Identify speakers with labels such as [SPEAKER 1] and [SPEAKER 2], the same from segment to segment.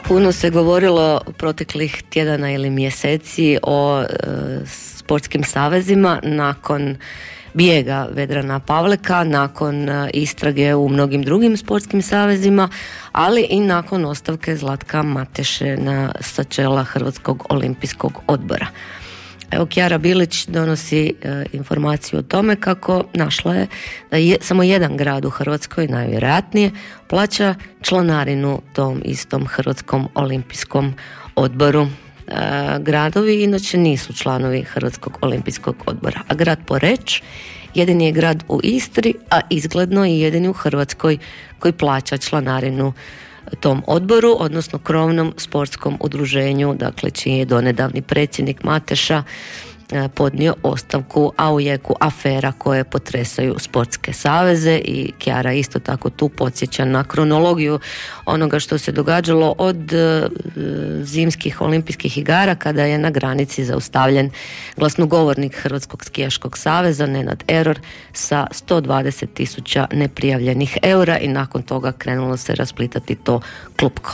[SPEAKER 1] Puno se govorilo proteklih tjedana ili mjeseci o sportskim savezima nakon bijega Vedrana Pavleka, nakon istrage u mnogim drugim sportskim savezima, ali i nakon ostavke Zlatka Mateše sa čela Hrvatskog olimpijskog odbora. Evo, Kjara Bilić donosi informaciju o tome kako našla je da samo jedan grad u Hrvatskoj, najvjerojatnije, plaća članarinu tom istom Hrvatskom olimpijskom odboru. Gradovi inače nisu članovi Hrvatskog olimpijskog odbora, a grad Poreč jedini je grad u Istri, a izgledno i jedini u Hrvatskoj koji plaća članarinu tom odboru, odnosno krovnom sportskom udruženju, dakle čiji je donedavni predsjednik Mateša podnio ostavku, a u jeku afera koje potresaju sportske saveze. I Kjara isto tako tu podsjeća na kronologiju onoga što se događalo od zimskih olimpijskih igara, kada je na granici zaustavljen glasnogovornik Hrvatskog skijaškog saveza Nenad Error sa 120.000 neprijavljenih eura i nakon toga krenulo se rasplitati to klupko.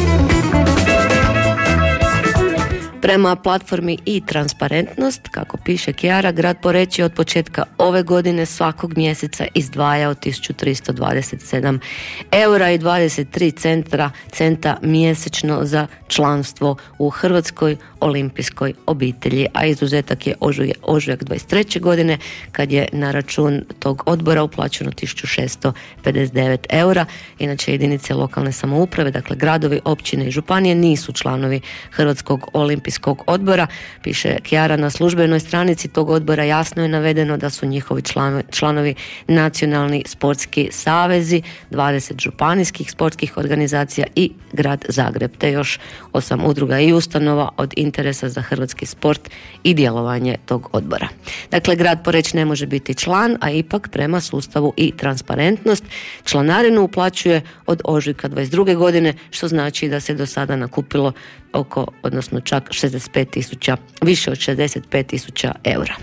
[SPEAKER 1] Prema platformi i transparentnost, kako piše Kjara, grad Poreč je od početka ove godine svakog mjeseca izdvajao 1327 eura i 23 centa mjesečno za članstvo u Hrvatskoj olimpijskoj obitelji, a izuzetak je ožujak 23. godine kad je na račun tog odbora uplaćeno 1659 eura. Inače, jedinice lokalne samouprave, dakle gradovi, općine i županije, nisu članovi Hrvatskog olimpijskog odbora. Piše Kjara, na službenoj stranici tog odbora jasno je navedeno da su njihovi članovi nacionalni sportski savezi, 20 županijskih sportskih organizacija i grad Zagreb, te još 8 udruga i ustanova od interesa za hrvatski sport i djelovanje tog odbora. Dakle, grad Poreč ne može biti član, a ipak prema sustavu i transparentnost članarinu uplaćuje od ožujka 22. godine, što znači da se do sada nakupilo odnosno čak 65.000, više od 65.000 eura.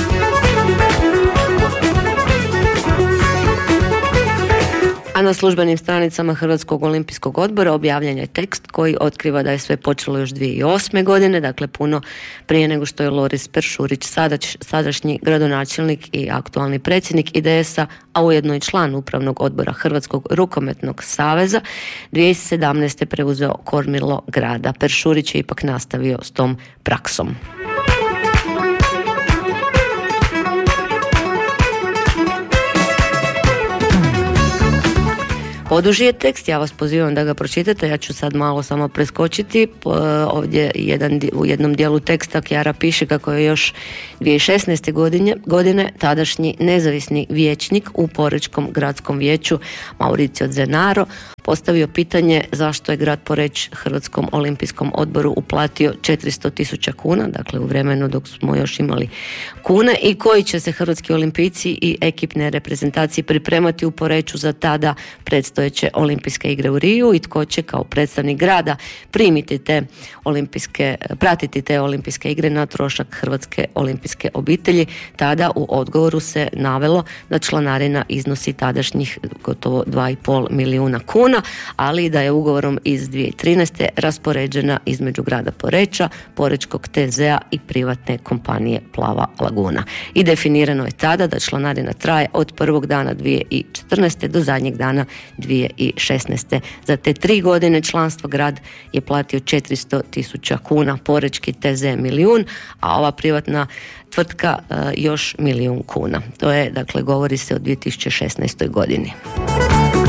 [SPEAKER 1] A na službenim stranicama Hrvatskog olimpijskog odbora objavljen je tekst koji otkriva da je sve počelo još 2008. godine, dakle puno prije nego što je Loris Peršurić, sadašnji gradonačelnik i aktualni predsjednik IDS-a, a ujedno i član upravnog odbora Hrvatskog rukometnog saveza, 2017. preuzeo kormilo grada. Peršurić je ipak nastavio s tom praksom. Poduži je tekst, ja vas pozivam da ga pročitate, ja ću sad malo samo preskočiti. Ovdje u jednom dijelu teksta Kjara piše kako je još 2016. godine tadašnji nezavisni vijećnik u Porečkom gradskom vijeću Mauricio Zenaro postavio pitanje zašto je grad Poreč Hrvatskom olimpijskom odboru uplatio 400.000 kuna, dakle u vremenu dok smo još imali kune, i koji će se hrvatski olimpijci i ekipne reprezentacije pripremati u Poreču za tada predstojeće olimpijske igre u Riju i tko će kao predstavnik grada pratiti te olimpijske igre na trošak Hrvatske olimpijske obitelji. Tada u odgovoru se navelo da članarina iznosi tadašnjih gotovo 2,5 milijuna kuna, ali da je ugovorom iz 2013. raspoređena između grada Poreča, Porečkog TZ-a i privatne kompanije Plava Laguna. I definirano je tada da članarina traje od prvog dana 2014. do zadnjeg dana 2016. Za te 3 godine članstva grad je platio 400.000 kuna, Porečki TZ milijun, a ova privatna tvrtka još 1 milijun kuna. To je, dakle, govori se o 2016. godini.